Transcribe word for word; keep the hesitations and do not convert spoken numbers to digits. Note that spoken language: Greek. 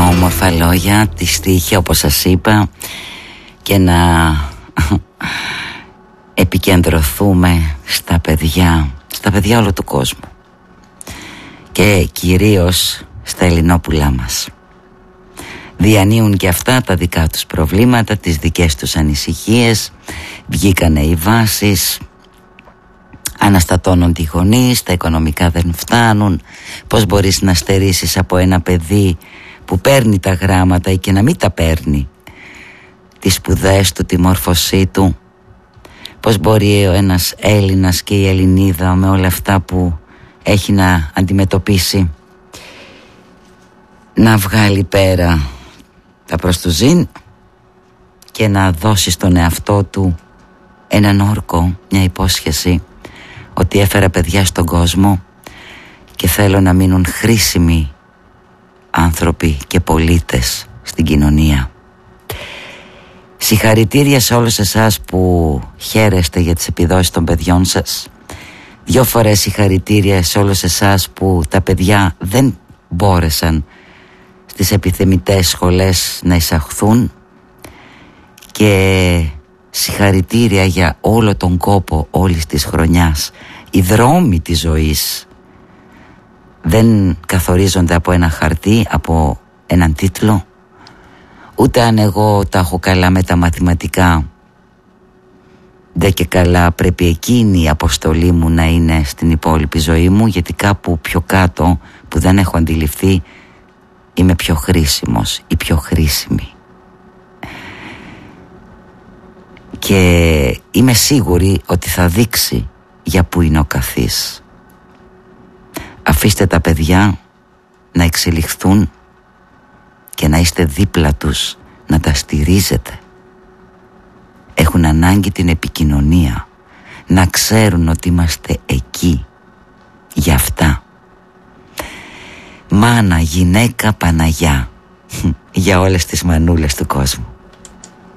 όμορφα λόγια, τη στίχη όπως σας είπα, και να επικεντρωθούμε στα παιδιά, στα παιδιά όλου του κόσμου και κυρίως στα Ελληνόπουλά μας. Διανύουν και αυτά τα δικά τους προβλήματα, τις δικές τους ανησυχίες, βγήκανε οι βάσεις, αναστατώνουν οι γονείς, τα οικονομικά δεν φτάνουν. Πώς μπορείς να στερήσεις από ένα παιδί που παίρνει τα γράμματα ή και να μην τα παίρνει, τις σπουδές του, τη μόρφωσή του? Πώς μπορεί ο ένας Έλληνας και η Ελληνίδα με όλα αυτά που έχει να αντιμετωπίσει να βγάλει πέρα τα προστουζήν και να δώσει στον εαυτό του έναν όρκο, μια υπόσχεση ότι έφερα παιδιά στον κόσμο και θέλω να μείνουν χρήσιμοι άνθρωποι και πολίτες στην κοινωνία. Συγχαρητήρια σε όλους εσάς που χαίρεστε για τις επιδόσεις των παιδιών σας. Δυο φορές συγχαρητήρια σε όλους εσάς που τα παιδιά δεν μπόρεσαν στις επιθεμητές σχολές να εισαχθούν, και συγχαρητήρια για όλο τον κόπο όλης της χρονιάς. Οι δρόμοι της ζωής δεν καθορίζονται από ένα χαρτί, από έναν τίτλο, ούτε αν εγώ τα έχω καλά με τα μαθηματικά, δε και καλά πρέπει εκείνη η αποστολή μου να είναι στην υπόλοιπη ζωή μου, γιατί κάπου πιο κάτω που δεν έχω αντιληφθεί είμαι πιο χρήσιμος ή πιο χρήσιμη. Και είμαι σίγουρη ότι θα δείξει για που είναι ο καθής. Αφήστε τα παιδιά να εξελιχθούν και να είστε δίπλα τους, να τα στηρίζετε. Έχουν ανάγκη την επικοινωνία, να ξέρουν ότι είμαστε εκεί για αυτά. Μάνα, γυναίκα, Παναγιά, για όλες τις μανούλες του κόσμου.